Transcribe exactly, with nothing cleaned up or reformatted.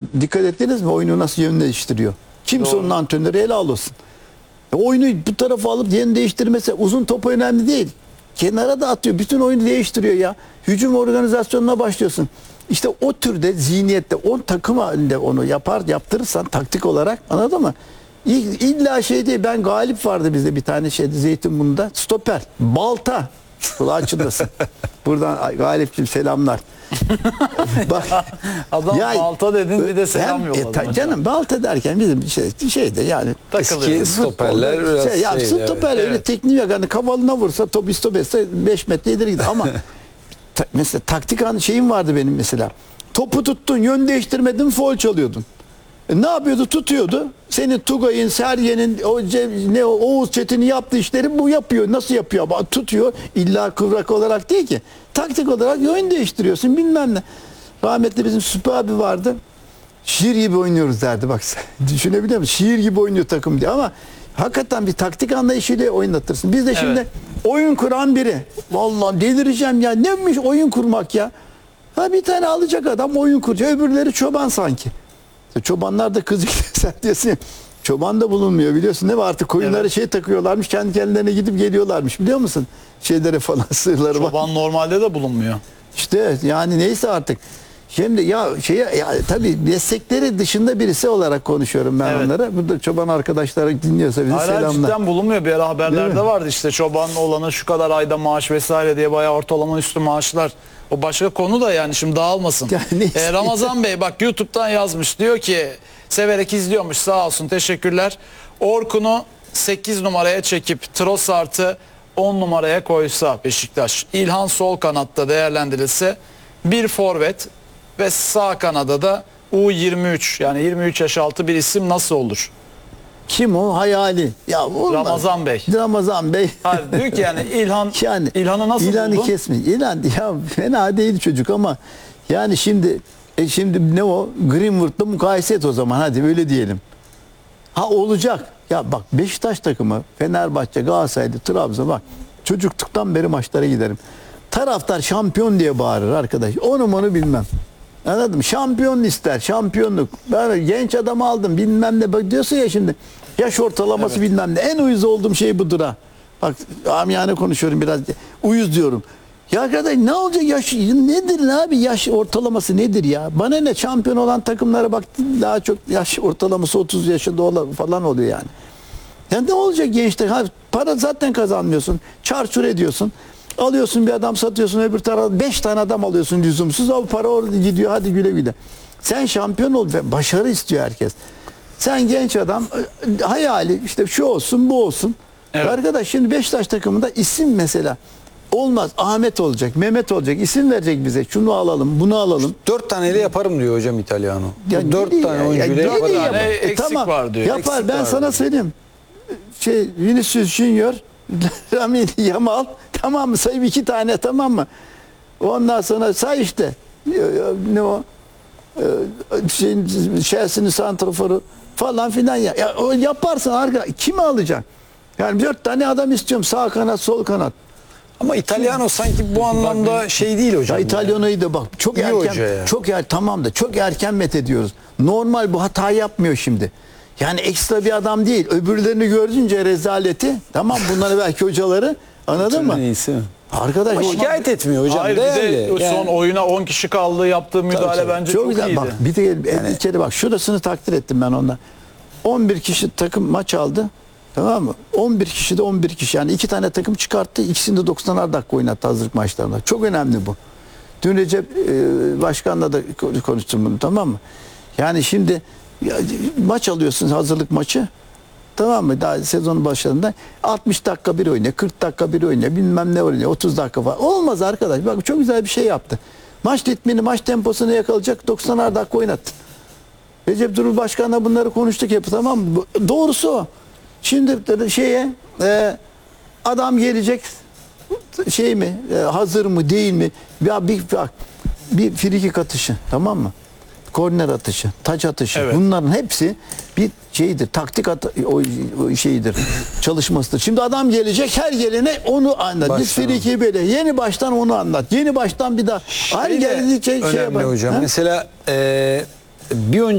dikkat ettiniz mi? Oyunu nasıl yön değiştiriyor? Kimse Doğru. onun antrenörü helal olsun. E, oyunu bu tarafa alıp yön değiştirmesi, uzun top önemli değil. Kenara da atıyor. Bütün oyunu değiştiriyor ya. Hücum organizasyonuna başlıyorsun. İşte o türde zihniyette on takım halinde onu yapar yaptırırsan taktik olarak, anladın mı? İlla şey değil, ben Galip vardı bizde bir tane şeydi Zeytinburnu'nda, stoper, balta. Kulağı çınlasın. Buradan Galip'ciğim selamlar. Bak, Adam ya, balta dedin bir de selam hem, yolladın. e, ta, canım balta derken bizim şey, şeyde yani Eski stoperler futbolda, biraz şey, ya, şeydi, stoper evet. öyle Evet. tekniği yok. Hani kavalına vursa top istopetse beş metre ileri gider ama ta, mesela taktik an şeyim vardı benim mesela. Topu tuttun, yön değiştirmedin, foul çalıyordun. E, ne yapıyordu? Tutuyordu. Senin Tugay'ın, Seryen'in, o Ce- ne o, Oğuz Çetin'in yaptığı işleri bu yapıyor. Nasıl yapıyor? Ama tutuyor. İlla kıvrak olarak değil ki. Taktik olarak yön değiştiriyorsun bilmem ne. Rahmetli bizim Süper abi vardı. Şiir gibi oynuyoruz derdi bak. Düşünebiliyor musun? Şiir gibi oynuyor takım diye ama hakikaten bir taktik anlayışıyla oynatırsın. Biz de şimdi Evet. oyun kuran biri. Vallahi delireceğim ya. Neymiş oyun kurmak ya? Ha bir tane alacak adam oyun kuruyor. Öbürleri çoban sanki. Çobanlar da kızık sen diyorsun ya. Çoban da bulunmuyor biliyorsun değil mi? Artık koyunları Evet. şey takıyorlarmış. Kendi kendilerine gidip geliyorlarmış biliyor musun? Şeylere falan sığırları var. Çoban normalde de bulunmuyor. İşte yani neyse artık. Şimdi ya şeye ya, tabii meslekleri dışında birisi olarak konuşuyorum ben Evet. onlara. Burada çoban arkadaşlar dinliyorsa bize Hala selamlar. cidden bulunmuyor. Bir ara Değil haberlerde mi? vardı işte çoban olana şu kadar ayda maaş vesaire diye bayağı ortalama üstü maaşlar. O başka konu da yani şimdi dağılmasın. Ya neyse. Ee, Ramazan Bey bak YouTube'dan yazmış diyor ki severek izliyormuş sağ olsun teşekkürler. Orkun'u sekiz numaraya çekip Trossard'ı on numaraya koysa Beşiktaş, İlhan sol kanatta değerlendirilse bir forvet ve sağ kanada da U yirmi üç yani yirmi üç yaş altı bir isim nasıl olur? Kim o? Hayali. Ya olmaz. Ramazan Bey. Ramazan Bey. Hayır diyor ki yani İlhan Yani İlhan'ı nasıl İlhan'ı buldun? kesme. İlhan ya fena değil çocuk ama yani şimdi e şimdi ne o? Greenwood'la mukayese et o zaman hadi öyle diyelim. Ha olacak. Ya bak Beşiktaş takımı, Fenerbahçe, Galatasaray'da, Trabzon bak çocukluktan beri maçlara giderim. Taraftar şampiyon diye bağırır arkadaş. Onu onu bilmem. Anladın mı? Şampiyon ister, şampiyonluk. Ben genç adam aldım bilmem ne. Bak diyorsun ya şimdi yaş ortalaması Evet. bilmem ne. En uyuz olduğum şey budur ha. Bak amiyane konuşuyorum biraz. Uyuz diyorum. Ya arkadaş ne olacak yaş nedir abi yaş ortalaması nedir ya? Bana ne şampiyon olan takımlara bak daha çok yaş ortalaması otuz yaşında olan falan oluyor yani. Ya ne olacak gençler? Ha, para zaten kazanmıyorsun. Çarçur ediyorsun. Alıyorsun bir adam satıyorsun öbür tarafa beş tane adam alıyorsun lüzumsuz. O para orada gidiyor hadi güle güle. Sen şampiyon ol ve başarı istiyor herkes. Sen genç adam hayali işte şu olsun bu olsun. Evet. Arkadaş şimdi Beşiktaş takımında isim mesela olmaz. Ahmet olacak, Mehmet olacak. İsim verecek bize. Şunu alalım, bunu alalım. Dört taneyle yaparım diyor hocam İtalyano. Ya Dört ne tane diyor ya? oyuncuyla Ya ne yaparım. diyor tane ya? eksik var diyor. Yapar. Eksik Ben var sana diyor. söyleyeyim. Şey Vinicius Junior, Lamine Yamal tamam mı? Sayayım iki tane tamam mı? Ondan sonra say işte. Ne o? Şeyin Chelsea'nin santraforu falan filan ya. Ya o yaparsan arka kimi alacaksın? Yani dört tane adam istiyorum. Sağ kanat, sol kanat. Ama İtalyano sanki bu anlamda şey değil hocam. Ya İtalyano'yu da bak çok İyi erken hoca ya. çok er tamam da çok erken met ediyoruz. Normal bu hata yapmıyor şimdi. Yani ekstra bir adam değil. Öbürlerini görünce rezaleti tamam bunları belki hocaları anladın mı? En iyisi. Arkadaş Ama o- şikayet etmiyor hocam. Hayır bir değerli. de son Yani- oyuna on kişi kaldı yaptığı müdahale Tabii, bence çok çok, güzel. iyiydi. Bak bir de yani, içeri bak şurasını takdir ettim ben ondan. on bir kişi takım maç aldı. Tamam mı? on bir kişi de on bir kişi. Yani iki tane takım çıkarttı. İkisini de doksanar dakika oynattı hazırlık maçlarında. Çok önemli bu. Dün Recep e, Başkan'la da konuştum bunu tamam mı? Yani şimdi ya, maç alıyorsun hazırlık maçı. Tamam mı? Daha sezonun başlarında altmış dakika bir oynuyor, kırk dakika bir oynuyor, bilmem ne oynuyor, otuz dakika falan. Olmaz arkadaş. Bak çok güzel bir şey yaptı. Maç ritmini, maç temposunu yakalayacak doksanar dakika oynattı. Recep Durul Başkan'la bunları konuştuk hep tamam mı? Bu- Doğrusu o. Şimdi de şeye e, adam gelecek şey mi e, hazır mı değil mi? Ya bir bak bir frikik atışı tamam mı? Korner atışı, taç atışı Evet. bunların hepsi bir şeydir. Taktik at o, o şeyidir. Çalışmasıdır. Şimdi adam gelecek her gelene onu anlat. Biz Baştan. frikiği böyle yeni baştan onu anlat. Yeni baştan bir daha her Şey de geldikçe şey önemli yapar. hocam. Ha? Mesela e, bir